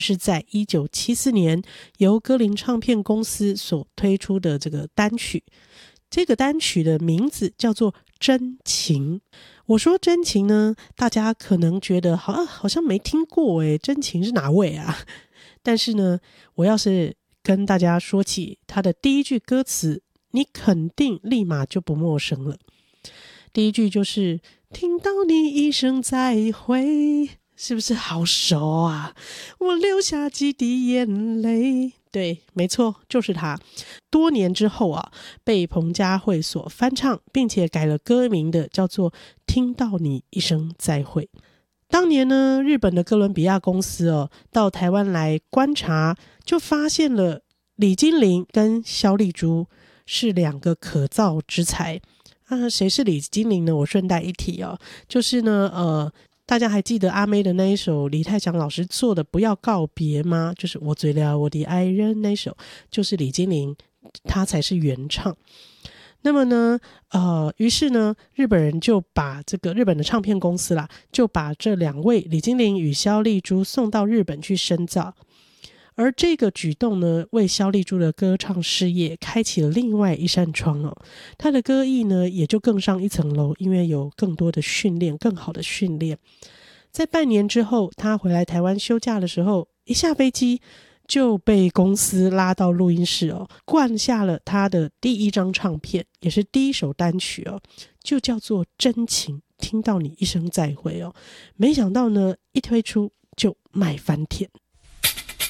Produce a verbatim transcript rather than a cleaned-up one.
是在一九七四年由歌林唱片公司所推出的这个单曲。这个单曲的名字叫做《真情》。我说真情呢，大家可能觉得好、啊、好像没听过诶，真情是哪位啊？但是呢，我要是跟大家说起他的第一句歌词，你肯定立马就不陌生了。第一句就是听到你一声再会，是不是好熟啊？我流下几滴眼泪。对，没错，就是他。多年之后啊，被彭佳慧所翻唱，并且改了歌名的，叫做《听到你一声再会》。当年呢，日本的哥伦比亚公司哦，到台湾来观察，就发现了李金玲跟萧丽珠是两个可造之才。啊，谁是李金玲呢？我顺带一提哦，就是呢，呃。大家还记得阿妹的那一首李泰祥老师做的《不要告别》吗？就是我醉了我的爱人那一首，就是李金玲她才是原唱。那么呢，呃，于是呢，日本人就把这个日本的唱片公司啦，就把这两位李金玲与萧丽珠送到日本去深造。而这个举动呢，为萧丽珠的歌唱事业开启了另外一扇窗哦。她的歌艺呢，也就更上一层楼，因为有更多的训练，更好的训练。在半年之后，她回来台湾休假的时候，一下飞机就被公司拉到录音室哦，灌下了她的第一张唱片，也是第一首单曲哦，就叫做《真情》，听到你一声再会哦。没想到呢，一推出就卖翻天。